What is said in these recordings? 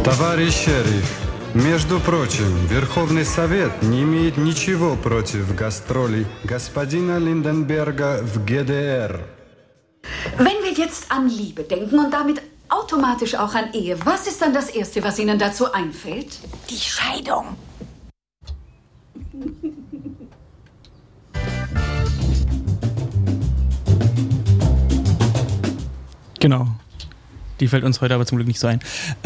Товарищ шериф, между прочим, Верховный Совет не имеет ничего против гастролей господина Lindenberger в ГДР. Wenn wir jetzt an Liebe denken und damit automatisch auch an Ehe, was ist dann das Erste, was Ihnen dazu einfällt? Die Scheidung. Genau. Die fällt uns heute aber zum Glück nicht so ein.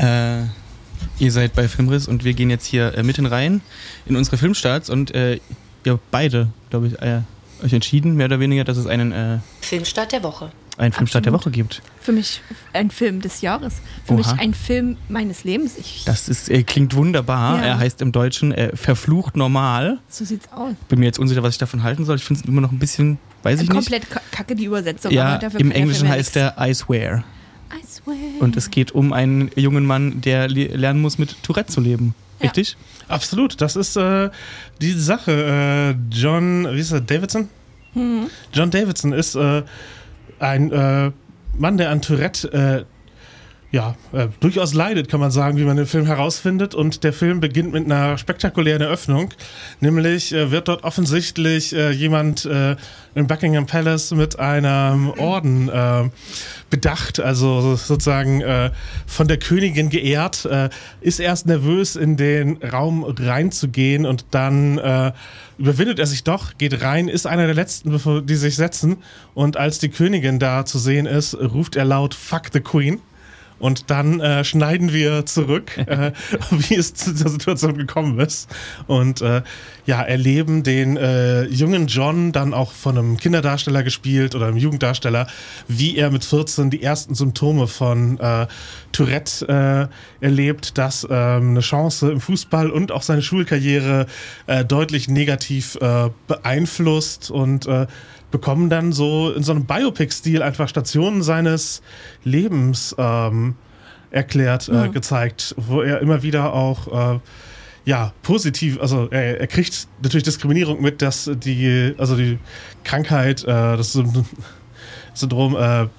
Ihr seid bei Filmriss und wir gehen jetzt hier mitten rein in unsere Filmstarts und ihr beide, glaube ich, euch entschieden, mehr oder weniger, dass es einen Filmstart der Woche. Einen Filmstart der Woche gibt. Für mich ein Film des Jahres. Für mich ein Film meines Lebens. Das klingt wunderbar. Ja. Er heißt im Deutschen Verflucht normal. So sieht's aus. Bin mir jetzt unsicher, was ich davon halten soll. Ich finde es immer noch ein bisschen, weiß ich nicht. Komplett kacke die Übersetzung. Ja, im Englischen heißt er I Swear. I Swear. Und es geht um einen jungen Mann, der lernen muss, mit Tourette zu leben. Ja. Richtig? Absolut. Das ist die Sache. John Davidson? John Davidson ist ein Mann, der an Tourette durchaus leidet, kann man sagen, wie man im Film herausfindet. Und der Film beginnt mit einer spektakulären Eröffnung. Nämlich wird dort offensichtlich jemand im Buckingham Palace mit einem Orden bedacht, also sozusagen von der Königin geehrt, ist erst nervös, in den Raum reinzugehen und dann überwindet er sich doch, geht rein, ist einer der Letzten, bevor die sich setzen. Und als die Königin da zu sehen ist, ruft er laut "Fuck the Queen". Und dann schneiden wir zurück, wie es zu der Situation gekommen ist. Und erleben den jungen John, dann auch von einem Kinderdarsteller gespielt oder einem Jugenddarsteller, wie er mit 14 die ersten Symptome von Tourette erlebt, das eine Chance im Fußball und auch seine Schulkarriere deutlich negativ beeinflusst und bekommen dann so in so einem Biopic-Stil einfach Stationen seines Lebens erklärt, gezeigt, wo er immer wieder auch positiv, also er kriegt natürlich Diskriminierung mit, dass die Krankheit, das Syndrom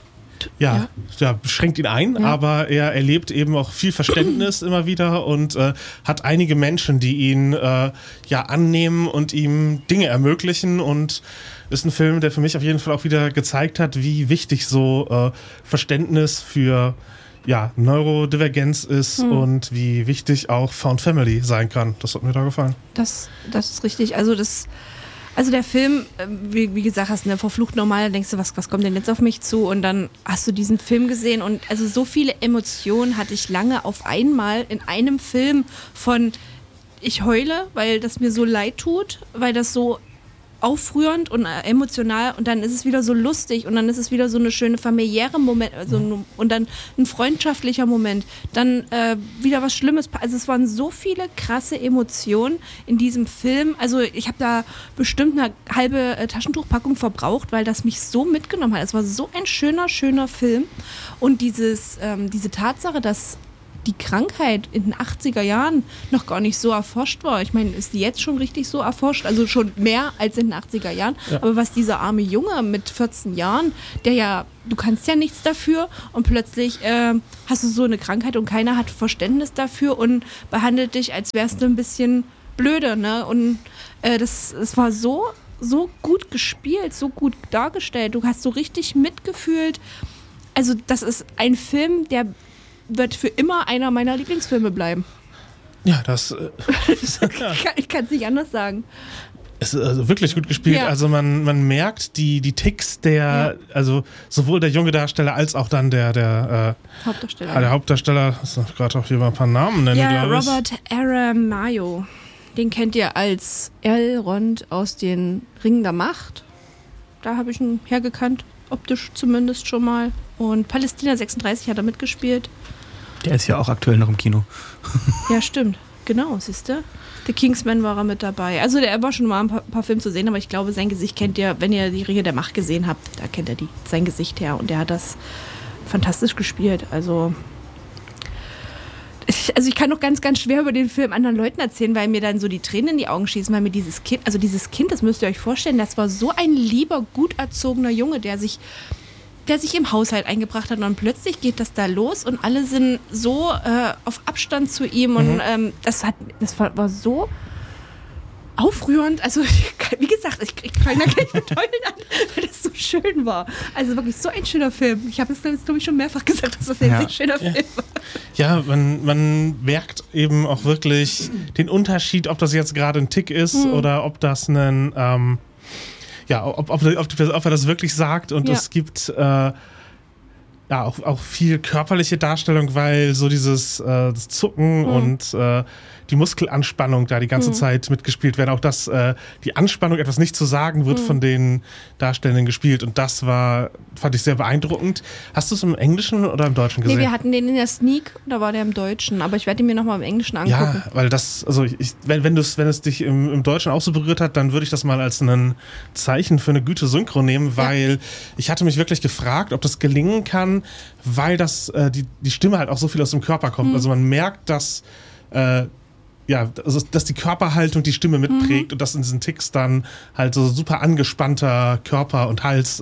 beschränkt ihn ein, aber er erlebt eben auch viel Verständnis immer wieder und hat einige Menschen, die ihn annehmen und ihm Dinge ermöglichen, und ist ein Film, der für mich auf jeden Fall auch wieder gezeigt hat, wie wichtig so Verständnis für Neurodivergenz ist und wie wichtig auch Found Family sein kann. Das hat mir da gefallen. Das ist richtig. Also der Film, wie gesagt hast, verflucht normal, dann denkst du, was kommt denn jetzt auf mich zu? Und dann hast du diesen Film gesehen und also so viele Emotionen hatte ich lange auf einmal in einem Film von ich heule, weil das mir so leid tut, weil das so aufrührend und emotional, und dann ist es wieder so lustig und dann ist es wieder so eine schöne familiäre Moment, und dann ein freundschaftlicher Moment, dann wieder was Schlimmes. Also es waren so viele krasse Emotionen in diesem Film. Also ich habe da bestimmt eine halbe Taschentuchpackung verbraucht, weil das mich so mitgenommen hat. Es war so ein schöner Film, und diese Tatsache, dass die Krankheit in den 80er Jahren noch gar nicht so erforscht war. Ich meine, ist die jetzt schon richtig so erforscht? Also schon mehr als in den 80er Jahren. Ja. Aber was dieser arme Junge mit 14 Jahren, du kannst ja nichts dafür, und plötzlich hast du so eine Krankheit und keiner hat Verständnis dafür und behandelt dich, als wärst du ein bisschen blöde, ne? Und es war so gut gespielt, so gut dargestellt. Du hast so richtig mitgefühlt. Also das ist ein Film, der wird für immer einer meiner Lieblingsfilme bleiben. Ja, das... Ich kann es nicht anders sagen. Es ist also wirklich gut gespielt. Ja. Also man merkt die Ticks also sowohl der junge Darsteller als auch dann der Hauptdarsteller. Der Hauptdarsteller, das ist gerade auch hier mal ein paar Namen nennen, glaube ich. Robert Aramayo. Den kennt ihr als Elrond aus den Ringen der Macht. Da habe ich ihn hergekannt, optisch zumindest schon mal. Und Palästina 36 hat er mitgespielt. Der ist ja auch aktuell noch im Kino. Ja, stimmt. Genau, siehst du? The Kingsman war er mit dabei. Also er war schon mal ein paar Filme zu sehen, aber ich glaube, sein Gesicht kennt ihr, wenn ihr die Ringe der Macht gesehen habt, da kennt ihr sein Gesicht her. Und der hat das fantastisch gespielt. Also ich kann noch ganz, ganz schwer über den Film anderen Leuten erzählen, weil mir dann so die Tränen in die Augen schießen, weil mir dieses Kind, das müsst ihr euch vorstellen, das war so ein lieber, gut erzogener Junge, der sich der sich im Haushalt eingebracht hat. Und dann plötzlich geht das da los und alle sind so auf Abstand zu ihm. Und das war so aufrührend. Also, wie gesagt, ich fange da gleich mit Heulen an, weil das so schön war. Also wirklich so ein schöner Film. Ich habe es, glaube ich, schon mehrfach gesagt, dass das ein sehr schöner Film war. Ja, man merkt eben auch wirklich den Unterschied, ob das jetzt gerade ein Tick ist oder ob das ein, ob er das wirklich sagt. Und es gibt auch viel körperliche Darstellung, weil so dieses das Zucken und die Muskelanspannung da die ganze Zeit mitgespielt werden. Auch dass die Anspannung, etwas nicht zu sagen, wird von den Darstellenden gespielt. Und das fand ich sehr beeindruckend. Hast du es im Englischen oder im Deutschen gesehen? Nee, wir hatten den in der Sneak, da war der im Deutschen. Aber ich werde ihn mir nochmal im Englischen angucken. Ja, weil das, also wenn es dich im Deutschen auch so berührt hat, dann würde ich das mal als ein Zeichen für eine gute Synchro nehmen, weil ich hatte mich wirklich gefragt, ob das gelingen kann, weil das die Stimme halt auch so viel aus dem Körper kommt. Also man merkt, dass dass die Körperhaltung die Stimme mitprägt und dass in diesen Ticks dann halt so super angespannter Körper und Hals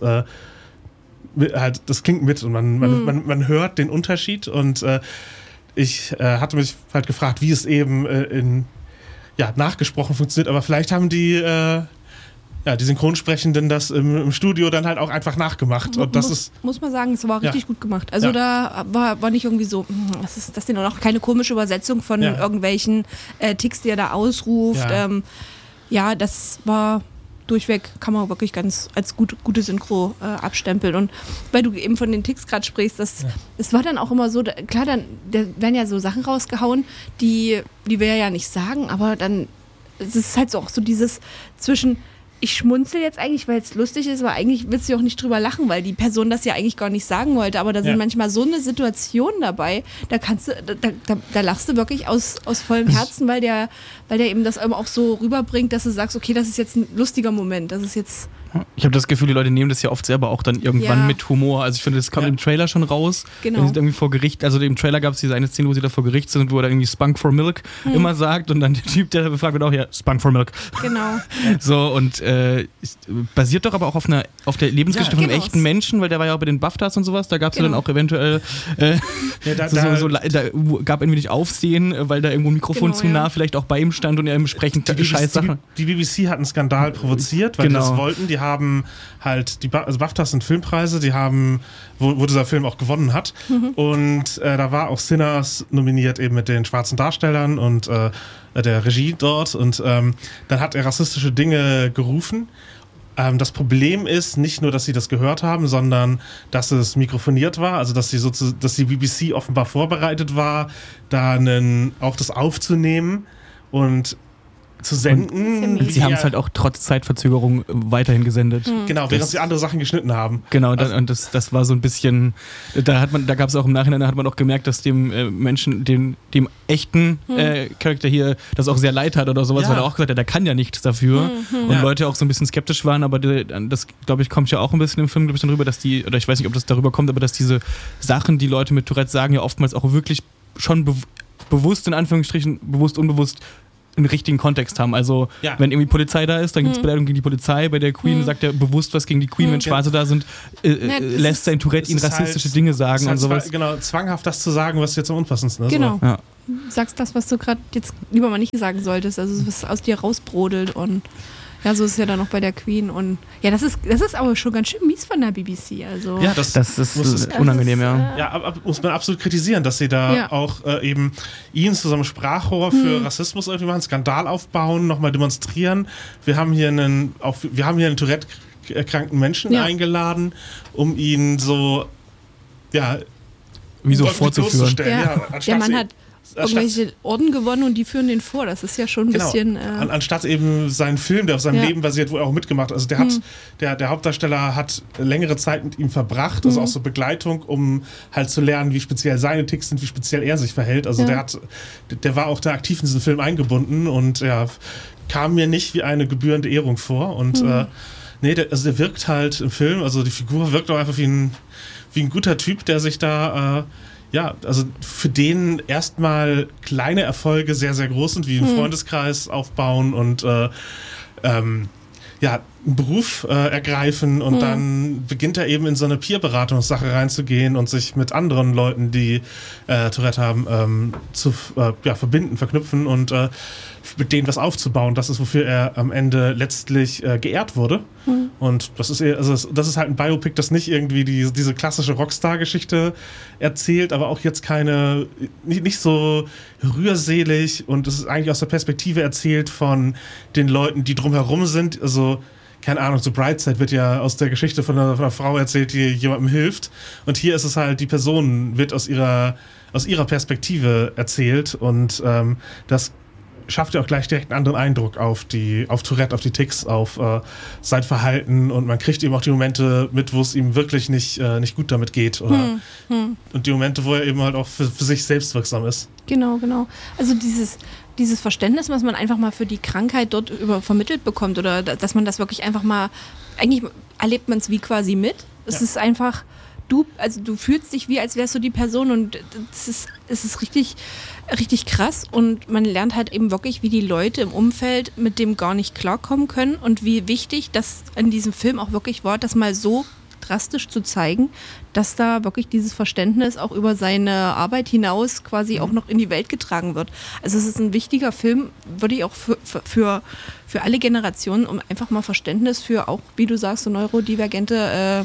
das klingt mit und man hört den Unterschied und ich hatte mich halt gefragt, wie es eben nachgesprochen funktioniert, aber vielleicht haben die Synchronsprechenden das im Studio dann halt auch einfach nachgemacht. Und muss man sagen, es war richtig gut gemacht. Also da war nicht irgendwie so, das ist denn auch keine komische Übersetzung von irgendwelchen Ticks, die er da ausruft. Das war durchweg, kann man wirklich ganz als gute Synchro abstempeln. Und weil du eben von den Ticks gerade sprichst, es war dann auch immer so, klar, da werden ja so Sachen rausgehauen, die wir ja nicht sagen, aber dann es ist halt so auch so dieses zwischen ich schmunzel jetzt eigentlich, weil es lustig ist, aber eigentlich willst du auch nicht drüber lachen, weil die Person das ja eigentlich gar nicht sagen wollte. Aber da sind manchmal so eine Situation dabei, da lachst du wirklich aus vollem Herzen, weil der eben das auch so rüberbringt, dass du sagst, okay, das ist jetzt ein lustiger Moment, das ist jetzt... Ich habe das Gefühl, die Leute nehmen das ja oft selber auch dann irgendwann mit Humor. Also ich finde, das kam im Trailer schon raus. Genau. Wenn sie irgendwie vor Gericht, also im Trailer gab es diese eine Szene, wo sie da vor Gericht sind, wo er dann irgendwie Spunk for Milk immer sagt und dann der Typ, der befragt wird, auch Spunk for Milk. Genau. So und basiert doch aber auch auf der Lebensgeschichte von einem echten Menschen, weil der war ja auch bei den BAFTAs und sowas, da gab es ja dann auch eventuell da gab ein wenig Aufsehen, weil da irgendwo ein Mikrofon zu nah vielleicht auch bei ihm stand und er entsprechend scheiß Sachen. Die BBC hat einen Skandal provoziert, weil die das wollten. Die haben halt, also BAFTAs sind Filmpreise, die haben, wo dieser Film auch gewonnen hat. Und da war auch Sinners nominiert eben mit den schwarzen Darstellern und der Regie dort. Und dann hat er rassistische Dinge gerufen. Das Problem ist nicht nur, dass sie das gehört haben, sondern dass es mikrofoniert war, also dass die BBC offenbar vorbereitet war, da auch das aufzunehmen und zu senden. Und sie haben es halt auch trotz Zeitverzögerung weiterhin gesendet. Genau, während sie andere Sachen geschnitten haben. Genau, und das war so ein bisschen, da gab es auch im Nachhinein, da hat man auch gemerkt, dass dem Menschen, dem echten Charakter hier das auch sehr leid hat oder sowas, weil er auch gesagt hat, der kann ja nichts dafür. Und Leute auch so ein bisschen skeptisch waren, aber das, glaube ich, kommt ja auch ein bisschen im Film, glaube ich, dann rüber, dass oder ich weiß nicht, ob das darüber kommt, aber dass diese Sachen, die Leute mit Tourette sagen, ja oftmals auch wirklich schon bewusst, in Anführungsstrichen, bewusst, unbewusst, einen richtigen Kontext haben. Also, wenn irgendwie Polizei da ist, dann gibt es Beleidigung gegen die Polizei. Bei der Queen sagt er bewusst was gegen die Queen. Wenn Schwarze da sind, lässt sein Tourette ihn rassistische Dinge sagen und sowas. Genau, zwanghaft das zu sagen, was jetzt am unpassendsten ist. Genau. Ja. Sagst das, was du gerade jetzt lieber mal nicht sagen solltest. Also, was aus dir rausbrodelt und ja, so ist es ja dann noch bei der Queen und ja, das ist aber schon ganz schön mies von der BBC. Also ja, das ist unangenehm, ja. Ja, muss man absolut kritisieren, dass sie da auch eben ihn zu so einem Sprachrohr für Rassismus irgendwie machen, Skandal aufbauen, nochmal demonstrieren. Wir haben hier einen Tourette-kranken Menschen eingeladen, um ihn so, wie so vorzuführen. Der Mann hat irgendwelche Orden gewonnen und die führen den vor. Das ist ja schon ein bisschen... Anstatt eben seinen Film, der auf seinem Leben basiert, wo er auch mitgemacht hat. Also der Hauptdarsteller hat längere Zeit mit ihm verbracht, also auch so Begleitung, um halt zu lernen, wie speziell seine Ticks sind, wie speziell er sich verhält. Also der war auch da aktiv in diesen Film eingebunden und kam mir nicht wie eine gebührende Ehrung vor. Und der wirkt halt im Film, also die Figur wirkt auch einfach wie ein guter Typ, der sich da... also für den erstmal kleine Erfolge sehr, sehr groß sind, wie einen Freundeskreis aufbauen und Beruf ergreifen und dann beginnt er eben in so eine Peer-Beratungssache reinzugehen und sich mit anderen Leuten, die Tourette haben, zu verbinden, verknüpfen und mit denen was aufzubauen. Das ist, wofür er am Ende letztlich geehrt wurde. Und das ist das ist halt ein Biopic, das nicht irgendwie diese klassische Rockstar-Geschichte erzählt, aber auch jetzt nicht so rührselig, und es ist eigentlich aus der Perspektive erzählt von den Leuten, die drumherum sind. Also keine Ahnung, so Brightside wird ja aus der Geschichte von einer Frau erzählt, die jemandem hilft. Und hier ist es halt, die Person wird aus ihrer Perspektive erzählt, und das schafft ja auch gleich direkt einen anderen Eindruck auf Tourette, auf die Tics, auf sein Verhalten, und man kriegt eben auch die Momente mit, wo es ihm wirklich nicht gut damit geht. Und die Momente, wo er eben halt auch für sich selbst wirksam ist. Genau. Also dieses Verständnis, was man einfach mal für die Krankheit dort vermittelt bekommt, oder dass man das wirklich einfach mal, eigentlich erlebt man es wie quasi mit. Es ist einfach, du fühlst dich wie, als wärst du die Person, und es ist richtig, richtig krass, und man lernt halt eben wirklich, wie die Leute im Umfeld mit dem gar nicht klarkommen können, und wie wichtig das in diesem Film auch wirklich war, das mal so drastisch zu zeigen, dass da wirklich dieses Verständnis auch über seine Arbeit hinaus quasi auch noch in die Welt getragen wird. Also es ist ein wichtiger Film, würde ich auch für alle Generationen, um einfach mal Verständnis für auch, wie du sagst, so neurodivergente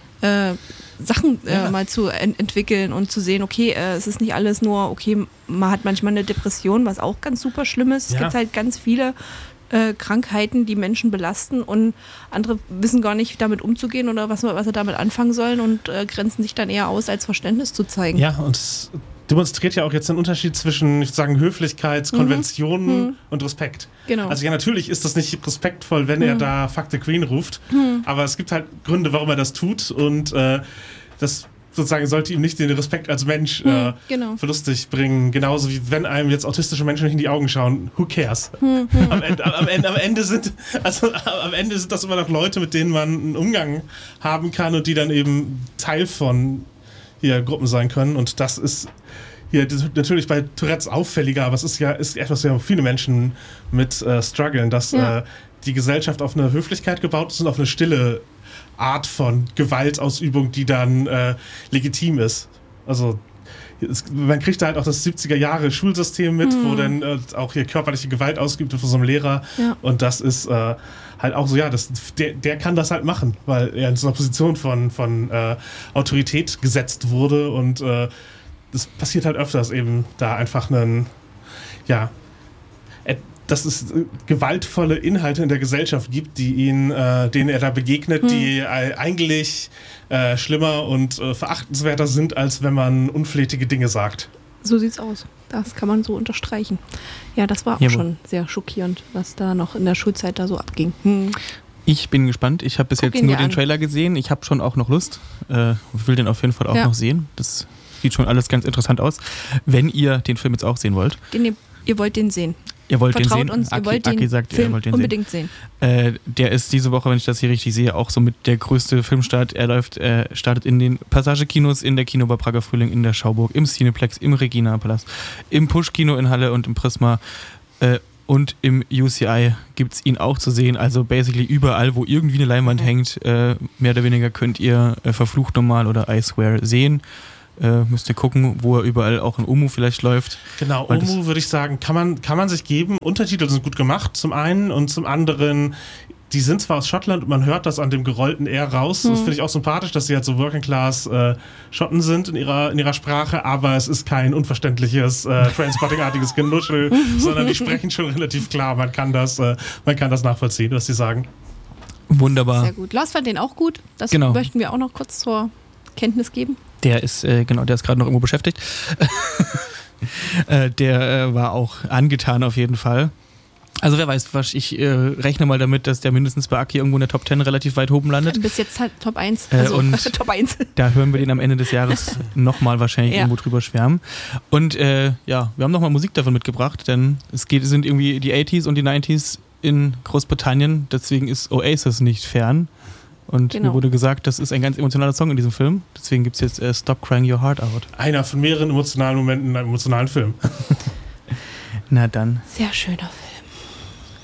Sachen mal zu entwickeln und zu sehen, okay, es ist nicht alles nur, okay, man hat manchmal eine Depression, was auch ganz super schlimm ist. Es gibt halt ganz viele Krankheiten, die Menschen belasten, und andere wissen gar nicht, damit umzugehen oder was sie damit anfangen sollen, und grenzen sich dann eher aus, als Verständnis zu zeigen. Ja, und es demonstriert ja auch jetzt den Unterschied zwischen, ich würde sagen, Höflichkeitskonventionen und Respekt. Genau. Also ja, natürlich ist das nicht respektvoll, wenn er da Fuck the Queen ruft, aber es gibt halt Gründe, warum er das tut, und das sozusagen sollte ihm nicht den Respekt als Mensch verlustig bringen. Genauso wie wenn einem jetzt autistische Menschen nicht in die Augen schauen. Who cares? Am Ende sind das immer noch Leute, mit denen man einen Umgang haben kann und die dann eben Teil von Gruppen sein können. Und das ist hier natürlich bei Tourettes auffälliger, aber es ist etwas, wo viele Menschen mit strugglen, dass die Gesellschaft auf eine Höflichkeit gebaut ist und auf eine stille Art von Gewaltausübung, die dann legitim ist. Also man kriegt da halt auch das 70er-Jahre-Schulsystem mit, wo dann auch hier körperliche Gewalt ausgeübt wird von so einem Lehrer. Ja. Und das ist halt auch so, der kann das halt machen, weil er in so einer Position von Autorität gesetzt wurde, und das passiert halt öfters eben, da einfach dass es gewaltvolle Inhalte in der Gesellschaft gibt, denen er da begegnet, die eigentlich schlimmer und verachtenswerter sind, als wenn man unflätige Dinge sagt. So sieht's aus. Das kann man so unterstreichen. Ja, das war auch schon sehr schockierend, was da noch in der Schulzeit da so abging. Ich bin gespannt. Ich habe bis jetzt nur den Trailer gesehen. Ich habe schon auch noch Lust. Ich will den auf jeden Fall auch noch sehen. Das sieht schon alles ganz interessant aus. Wenn ihr den Film jetzt auch sehen wollt. Ihr wollt den sehen. Ihr wollt Vertraut den sehen? Uns, ihr wollt den sagt, Film ihr wollt den unbedingt sehen. Der ist diese Woche, wenn ich das hier richtig sehe, auch so mit der größte Filmstart. Er startet in den Passage-Kinos, in der Kinobar Prager Frühling, in der Schauburg, im Cineplex, im Regina-Palast, im Push-Kino in Halle und im Prisma. Und im UCI gibt es ihn auch zu sehen. Also basically überall, wo irgendwie eine Leinwand hängt, mehr oder weniger könnt ihr Verflucht Normal oder I Swear sehen. Müsst ihr gucken, wo er überall auch in Omu vielleicht läuft. Genau, Omu würde ich sagen, kann man sich geben. Untertitel sind gut gemacht, zum einen, und zum anderen, die sind zwar aus Schottland und man hört das an dem gerollten R raus. Das finde ich auch sympathisch, dass sie halt so Working Class Schotten sind in ihrer Sprache, aber es ist kein unverständliches Trainspotting-artiges Genuschel, sondern die sprechen schon relativ klar. Man kann das nachvollziehen, was sie sagen. Wunderbar. Sehr gut. Lars fand den auch gut. Das möchten wir auch noch kurz zur Kenntnis geben. Der ist gerade noch irgendwo beschäftigt. Der war auch angetan auf jeden Fall. Also wer weiß, ich rechne mal damit, dass der mindestens bei Aki irgendwo in der Top 10 relativ weit oben landet. Bis jetzt halt Top 1. Und Top 1. Da hören wir den am Ende des Jahres nochmal wahrscheinlich irgendwo drüber schwärmen. Und wir haben nochmal Musik davon mitgebracht, denn sind irgendwie die 80s und die 90s in Großbritannien, deswegen ist Oasis nicht fern. Und mir wurde gesagt, das ist ein ganz emotionaler Song in diesem Film. Deswegen gibt es jetzt Stop Crying Your Heart Out. Einer von mehreren emotionalen Momenten in einem emotionalen Film. Na dann. Sehr schöner Film.